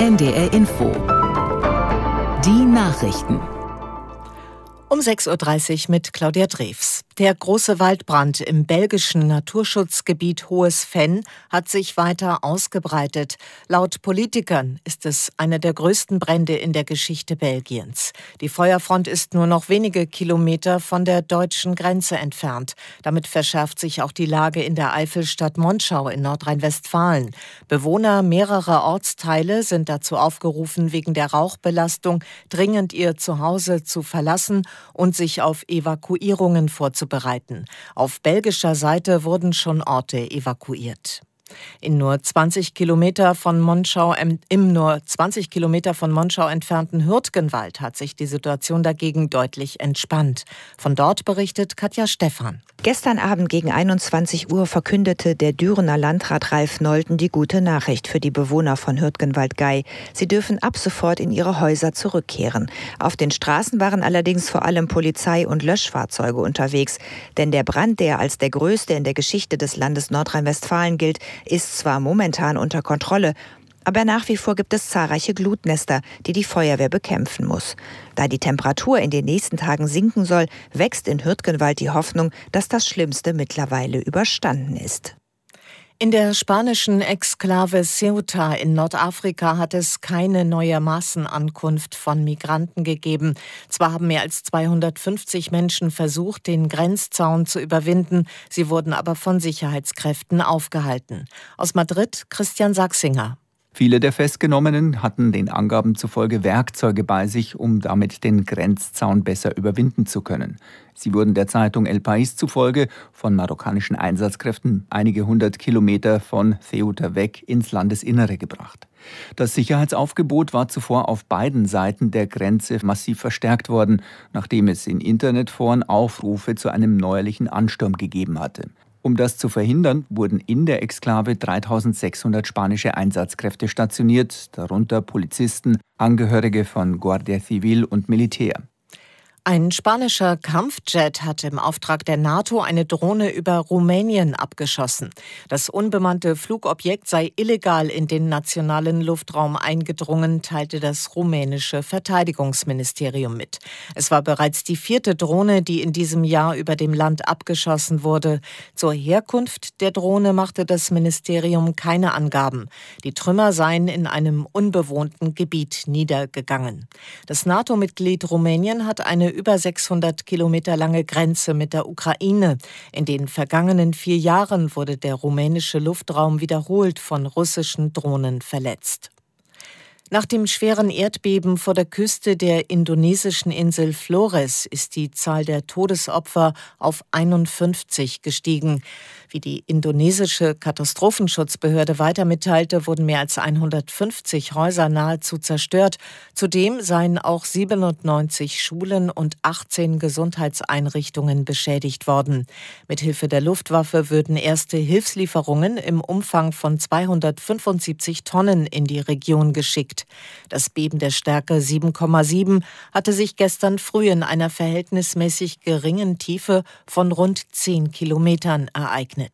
NDR Info. Die Nachrichten. Um 6.30 Uhr mit Claudia Drews. Der große Waldbrand im belgischen Naturschutzgebiet Hohes Venn hat sich weiter ausgebreitet. Laut Politikern ist es einer der größten Brände in der Geschichte Belgiens. Die Feuerfront ist nur noch wenige Kilometer von der deutschen Grenze entfernt. Damit verschärft sich auch die Lage in der Eifelstadt Monschau in Nordrhein-Westfalen. Bewohner mehrerer Ortsteile sind dazu aufgerufen, wegen der Rauchbelastung dringend ihr Zuhause zu verlassen und sich auf Evakuierungen vorzubereiten. Auf belgischer Seite wurden schon Orte evakuiert. Im nur 20 Kilometer von Monschau entfernten Hürtgenwald hat sich die Situation dagegen deutlich entspannt. Von dort berichtet Katja Stephan. Gestern Abend gegen 21 Uhr verkündete der Dürener Landrat Ralf Nolten die gute Nachricht für die Bewohner von Hürtgenwald-Gay. Sie dürfen ab sofort in ihre Häuser zurückkehren. Auf den Straßen waren allerdings vor allem Polizei und Löschfahrzeuge unterwegs. Denn der Brand, der als der größte in der Geschichte des Landes Nordrhein-Westfalen gilt, ist zwar momentan unter Kontrolle, aber nach wie vor gibt es zahlreiche Glutnester, die die Feuerwehr bekämpfen muss. Da die Temperatur in den nächsten Tagen sinken soll, wächst in Hürtgenwald die Hoffnung, dass das Schlimmste mittlerweile überstanden ist. In der spanischen Exklave Ceuta in Nordafrika hat es keine neue Massenankunft von Migranten gegeben. Zwar haben mehr als 250 Menschen versucht, den Grenzzaun zu überwinden, sie wurden aber von Sicherheitskräften aufgehalten. Aus Madrid Christian Sachsinger. Viele der Festgenommenen hatten den Angaben zufolge Werkzeuge bei sich, um damit den Grenzzaun besser überwinden zu können. Sie wurden der Zeitung El País zufolge von marokkanischen Einsatzkräften einige 100 Kilometer von Ceuta weg ins Landesinnere gebracht. Das Sicherheitsaufgebot war zuvor auf beiden Seiten der Grenze massiv verstärkt worden, nachdem es in Internetforen Aufrufe zu einem neuerlichen Ansturm gegeben hatte. Um das zu verhindern, wurden in der Exklave 3.600 spanische Einsatzkräfte stationiert, darunter Polizisten, Angehörige von Guardia Civil und Militär. Ein spanischer Kampfjet hat im Auftrag der NATO eine Drohne über Rumänien abgeschossen. Das unbemannte Flugobjekt sei illegal in den nationalen Luftraum eingedrungen, teilte das rumänische Verteidigungsministerium mit. Es war bereits die 4. Drohne, die in diesem Jahr über dem Land abgeschossen wurde. Zur Herkunft der Drohne machte das Ministerium keine Angaben. Die Trümmer seien in einem unbewohnten Gebiet niedergegangen. Das NATO-Mitglied Rumänien hat eine über 600 Kilometer lange Grenze mit der Ukraine. In den vergangenen 4 Jahren wurde der rumänische Luftraum wiederholt von russischen Drohnen verletzt. Nach dem schweren Erdbeben vor der Küste der indonesischen Insel Flores ist die Zahl der Todesopfer auf 51 gestiegen. Wie die indonesische Katastrophenschutzbehörde weiter mitteilte, wurden mehr als 150 Häuser nahezu zerstört. Zudem seien auch 97 Schulen und 18 Gesundheitseinrichtungen beschädigt worden. Mithilfe der Luftwaffe würden erste Hilfslieferungen im Umfang von 275 Tonnen in die Region geschickt. Das Beben der Stärke 7,7 hatte sich gestern früh in einer verhältnismäßig geringen Tiefe von rund 10 Kilometern ereignet.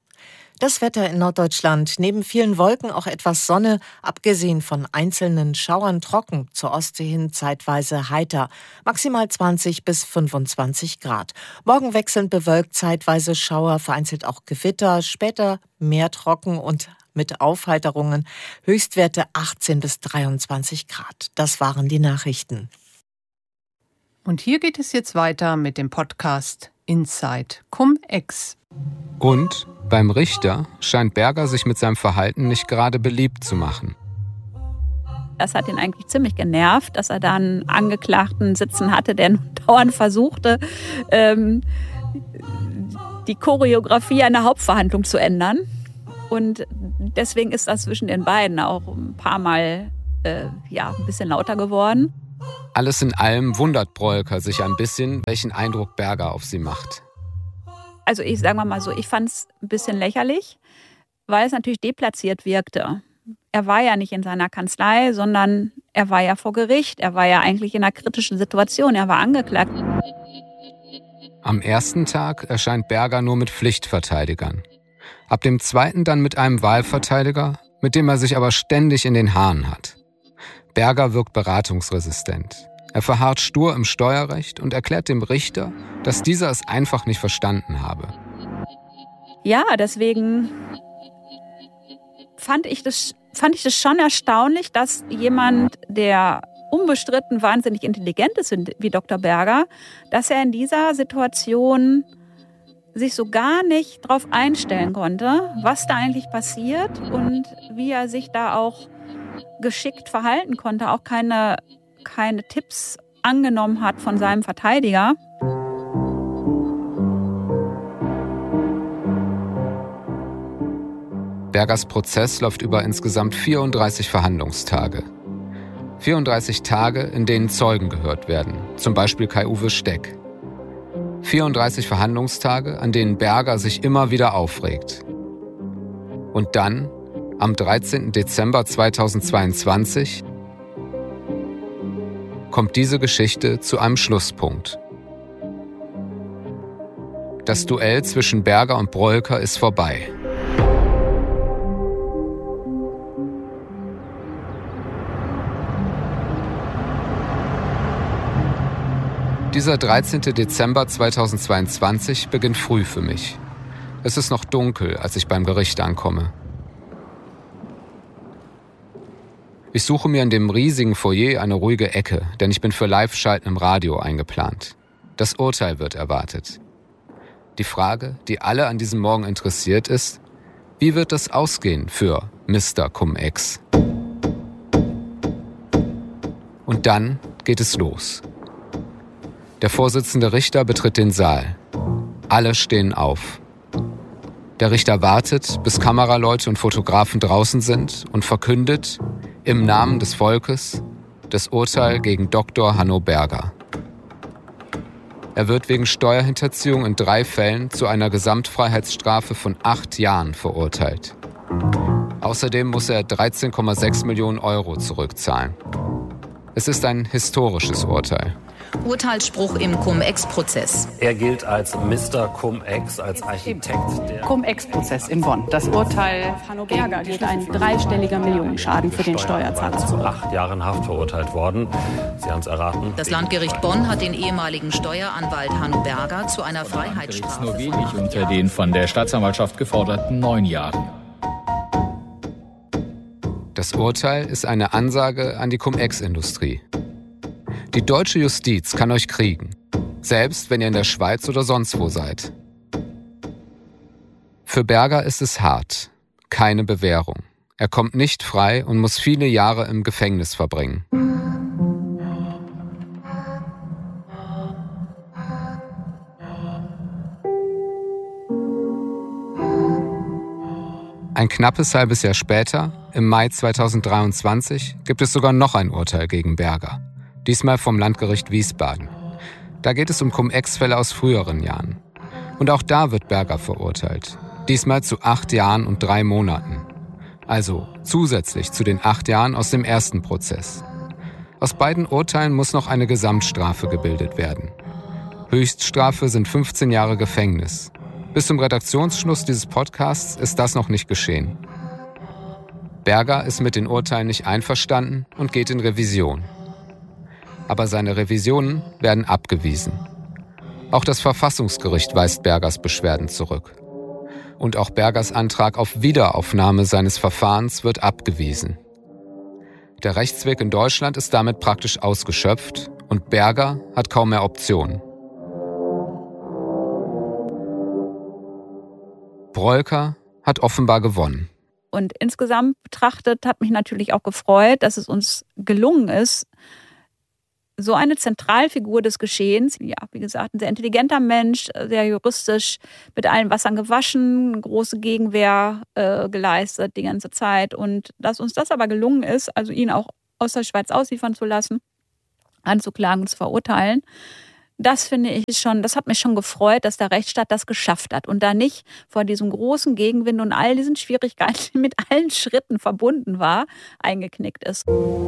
Das Wetter in Norddeutschland, neben vielen Wolken auch etwas Sonne, abgesehen von einzelnen Schauern trocken, zur Ostsee hin zeitweise heiter, maximal 20 bis 25 Grad. Morgen wechselnd bewölkt, zeitweise Schauer, vereinzelt auch Gewitter, später mehr trocken und mit Aufheiterungen, Höchstwerte 18 bis 23 Grad. Das waren die Nachrichten. Und hier geht es jetzt weiter mit dem Podcast Inside Cum-Ex. Und beim Richter scheint Berger sich mit seinem Verhalten nicht gerade beliebt zu machen. Das hat ihn eigentlich ziemlich genervt, dass er da einen Angeklagten sitzen hatte, der dauernd versuchte, die Choreografie einer Hauptverhandlung zu ändern. Und deswegen ist das zwischen den beiden auch ein paar Mal ein bisschen lauter geworden. Alles in allem wundert Broelker sich ein bisschen, welchen Eindruck Berger auf sie macht. Also ich sage mal so, ich fand es ein bisschen lächerlich, weil es natürlich deplatziert wirkte. Er war ja nicht in seiner Kanzlei, sondern er war ja vor Gericht. Er war ja eigentlich in einer kritischen Situation. Er war angeklagt. Am ersten Tag erscheint Berger nur mit Pflichtverteidigern. Ab dem zweiten dann mit einem Wahlverteidiger, mit dem er sich aber ständig in den Haaren hat. Berger wirkt beratungsresistent. Er verharrt stur im Steuerrecht und erklärt dem Richter, dass dieser es einfach nicht verstanden habe. Ja, deswegen fand ich das schon erstaunlich, dass jemand, der unbestritten wahnsinnig intelligent ist wie Dr. Berger, dass er in dieser Situation sich so gar nicht darauf einstellen konnte, was da eigentlich passiert und wie er sich da auch geschickt verhalten konnte, auch keine Tipps angenommen hat von seinem Verteidiger. Bergers Prozess läuft über insgesamt 34 Verhandlungstage. 34 Tage, in denen Zeugen gehört werden, zum Beispiel Kai-Uwe Steck. 34 Verhandlungstage, an denen Berger sich immer wieder aufregt. Und dann, am 13. Dezember 2022, kommt diese Geschichte zu einem Schlusspunkt. Das Duell zwischen Berger und Broeker ist vorbei. Dieser 13. Dezember 2022 beginnt früh für mich. Es ist noch dunkel, als ich beim Gericht ankomme. Ich suche mir in dem riesigen Foyer eine ruhige Ecke, denn ich bin für Live-Schalten im Radio eingeplant. Das Urteil wird erwartet. Die Frage, die alle an diesem Morgen interessiert, ist, wie wird es ausgehen für Mr. Cum-Ex? Und dann geht es los. Der Vorsitzende Richter betritt den Saal. Alle stehen auf. Der Richter wartet, bis Kameraleute und Fotografen draußen sind und verkündet, im Namen des Volkes, das Urteil gegen Dr. Hanno Berger. Er wird wegen Steuerhinterziehung in 3 Fällen zu einer Gesamtfreiheitsstrafe von 8 Jahren verurteilt. Außerdem muss er 13,6 Millionen Euro zurückzahlen. Es ist ein historisches Urteil. Urteilsspruch im Cum-Ex-Prozess. Er gilt als Mr. Cum-Ex, als Architekt der Cum-Ex-Prozess in Bonn. Das Urteil Hanno Berger gilt ein dreistelliger Millionenschaden für den Steuerzahler zu 8 Jahren Haft verurteilt worden. Sie haben es erraten. Das Landgericht Bonn hat den ehemaligen Steueranwalt Hanno Berger zu einer Freiheitsstrafe nur wenig unter den von der Staatsanwaltschaft geforderten 9 Jahren. Das Urteil ist eine Ansage an die Cum-Ex-Industrie. Die deutsche Justiz kann euch kriegen, selbst wenn ihr in der Schweiz oder sonst wo seid. Für Berger ist es hart, keine Bewährung. Er kommt nicht frei und muss viele Jahre im Gefängnis verbringen. Ein knappes halbes Jahr später, im Mai 2023, gibt es sogar noch ein Urteil gegen Berger. Diesmal vom Landgericht Wiesbaden. Da geht es um Cum-Ex-Fälle aus früheren Jahren. Und auch da wird Berger verurteilt. Diesmal zu 8 Jahren und 3 Monaten. Also zusätzlich zu den 8 Jahren aus dem ersten Prozess. Aus beiden Urteilen muss noch eine Gesamtstrafe gebildet werden. Höchststrafe sind 15 Jahre Gefängnis. Bis zum Redaktionsschluss dieses Podcasts ist das noch nicht geschehen. Berger ist mit den Urteilen nicht einverstanden und geht in Revision. Aber seine Revisionen werden abgewiesen. Auch das Verfassungsgericht weist Bergers Beschwerden zurück. Und auch Bergers Antrag auf Wiederaufnahme seines Verfahrens wird abgewiesen. Der Rechtsweg in Deutschland ist damit praktisch ausgeschöpft und Berger hat kaum mehr Optionen. Broeker hat offenbar gewonnen. Und insgesamt betrachtet hat mich natürlich auch gefreut, dass es uns gelungen ist, so eine Zentralfigur des Geschehens, ja, wie gesagt, ein sehr intelligenter Mensch, sehr juristisch, mit allen Wassern gewaschen, große Gegenwehr geleistet die ganze Zeit. Und dass uns das aber gelungen ist, also ihn auch aus der Schweiz ausliefern zu lassen, anzuklagen und zu verurteilen, das finde ich schon, das hat mich schon gefreut, dass der Rechtsstaat das geschafft hat und da nicht vor diesem großen Gegenwind und all diesen Schwierigkeiten, die mit allen Schritten verbunden war, eingeknickt ist.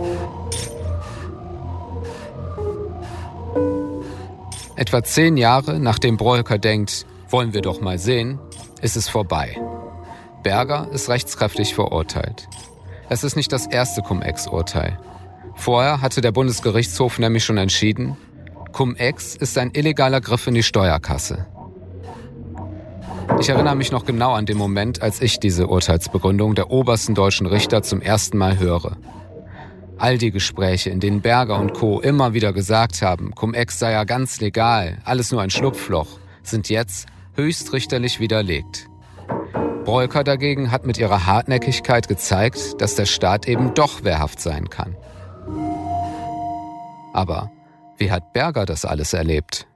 Etwa 10 Jahre nachdem Broeker denkt, wollen wir doch mal sehen, ist es vorbei. Berger ist rechtskräftig verurteilt. Es ist nicht das erste Cum-Ex-Urteil. Vorher hatte der Bundesgerichtshof nämlich schon entschieden, Cum-Ex ist ein illegaler Griff in die Steuerkasse. Ich erinnere mich noch genau an den Moment, als ich diese Urteilsbegründung der obersten deutschen Richter zum ersten Mal höre. All die Gespräche, in denen Berger und Co. immer wieder gesagt haben, Cum-Ex sei ja ganz legal, alles nur ein Schlupfloch, sind jetzt höchstrichterlich widerlegt. Breuker dagegen hat mit ihrer Hartnäckigkeit gezeigt, dass der Staat eben doch wehrhaft sein kann. Aber wie hat Berger das alles erlebt?